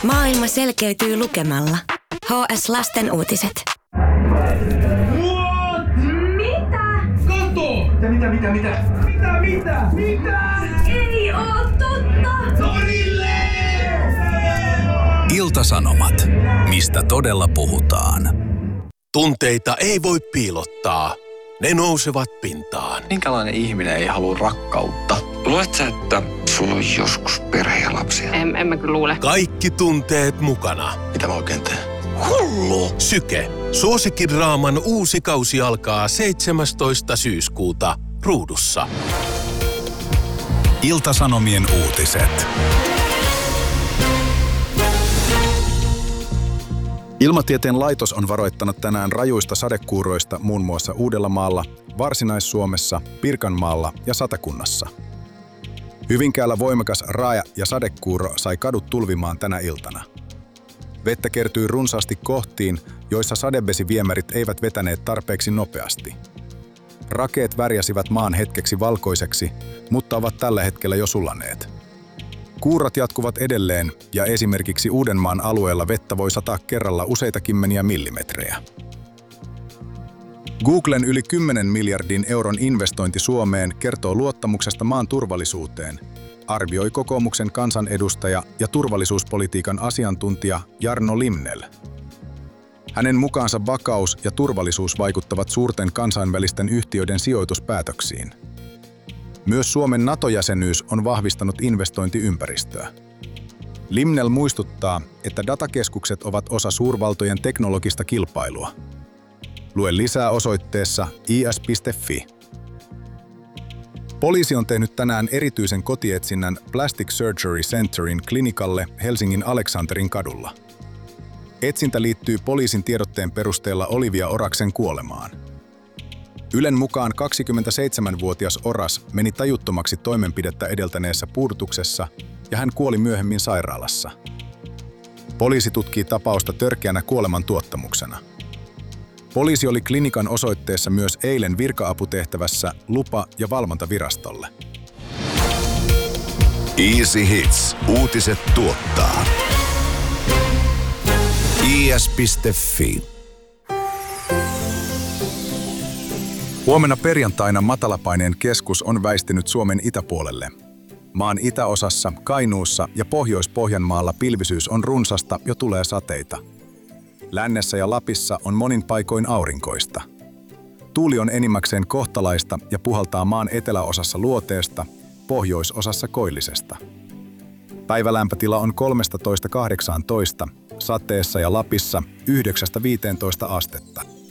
Maailma selkeytyy lukemalla. HS Lasten uutiset. What? Mitä? Kato! Mitä? Ei oo totta! Torille! Ilta-Sanomat. Mistä todella puhutaan? Tunteita ei voi piilottaa. Ne nousevat pintaan. Minkälainen ihminen ei halua rakkautta? Luuletko sä, että sulla on joskus perhe ja lapsia? En mä kyllä luule. Kaikki tunteet mukana. Mitä mä oikein teen? Hullu! Syke. Suosikkidraaman uusi kausi alkaa 17. syyskuuta Ruudussa. Ilta-Sanomien uutiset. Ilmatieteen laitos on varoittanut tänään rajuista sadekuuroista muun muassa Uudellamaalla, Varsinais-Suomessa, Pirkanmaalla ja Satakunnassa. Hyvinkäällä voimakas raaja ja sadekuuro sai kadut tulvimaan tänä iltana. Vettä kertyi runsaasti kohtiin, joissa sadevesiviemärit eivät vetäneet tarpeeksi nopeasti. Rakeet värjäsivät maan hetkeksi valkoiseksi, mutta ovat tällä hetkellä jo sulaneet. Kuurat jatkuvat edelleen ja esimerkiksi Uudenmaan alueella vettä voi sataa kerralla useita kymmeniä millimetrejä. Googlen yli 10 miljardin euron investointi Suomeen kertoo luottamuksesta maan turvallisuuteen, arvioi kokoomuksen kansanedustaja ja turvallisuuspolitiikan asiantuntija Jarno Limnell. Hänen mukaansa vakaus ja turvallisuus vaikuttavat suurten kansainvälisten yhtiöiden sijoituspäätöksiin. Myös Suomen NATO-jäsenyys on vahvistanut investointiympäristöä. Limnell muistuttaa, että datakeskukset ovat osa suurvaltojen teknologista kilpailua. Lue lisää osoitteessa is.fi. Poliisi on tehnyt tänään erityisen kotietsinnän Plastic Surgery Centerin klinikalle Helsingin Aleksanterin kadulla. Etsintä liittyy poliisin tiedotteen perusteella Olivia Oraksen kuolemaan. Ylen mukaan 27-vuotias Oras meni tajuttomaksi toimenpidettä edeltäneessä puudutuksessa ja hän kuoli myöhemmin sairaalassa. Poliisi tutkii tapausta törkeänä kuolemantuottamuksena. Poliisi oli klinikan osoitteessa myös eilen virka-aputehtävässä lupa- ja valvontavirastolle. Easy Hits. Uutiset tuottaa. is.fi. Huomenna perjantaina matalapaineen keskus on väistynyt Suomen itäpuolelle. Maan itäosassa, Kainuussa ja Pohjois-Pohjanmaalla pilvisyys on runsasta ja tulee sateita. Lännessä ja Lapissa on monin paikoin aurinkoista. Tuuli on enimmäkseen kohtalaista ja puhaltaa maan eteläosassa luoteesta, pohjoisosassa koillisesta. Päivälämpötila on 13–18, sateessa ja Lapissa 9–15 astetta.